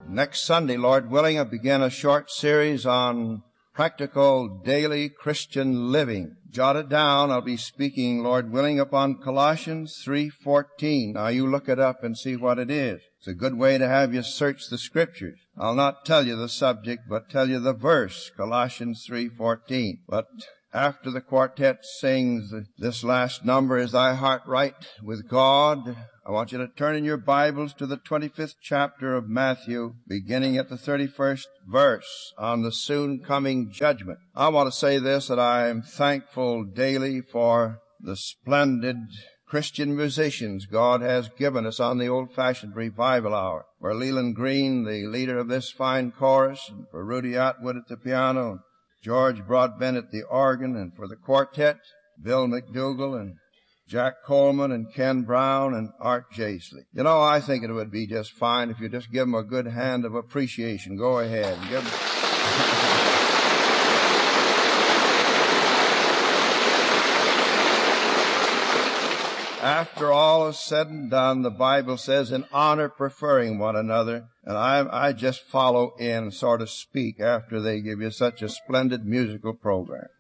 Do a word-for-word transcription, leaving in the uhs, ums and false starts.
Next Sunday, Lord willing, I begin a short series on practical daily Christian living. Jot it down. I'll be speaking, Lord willing, upon Colossians three fourteen. Now you look it up and see what it is. It's a good way to have you search the Scriptures. I'll not tell you the subject, but tell you the verse, Colossians three fourteen. But after the quartet sings, this last number, Is Thy Heart Right with God? I want you to turn in your Bibles to the twenty-fifth chapter of Matthew, beginning at the thirty-first verse on the soon coming judgment. I want to say this, that I am thankful daily for the splendid Christian musicians God has given us on the old-fashioned revival hour. For Leland Green, the leader of this fine chorus, and for Rudy Atwood at the piano, George Broadbent at the organ, and for the quartet, Bill McDougall and Jack Coleman and Ken Brown and Art Jaisley. You know, I think it would be just fine if you just give them a good hand of appreciation. Go ahead. Give them... After all is said and done, the Bible says, in honor preferring one another. And I, I just follow in, sort of speak, after they give you such a splendid musical program.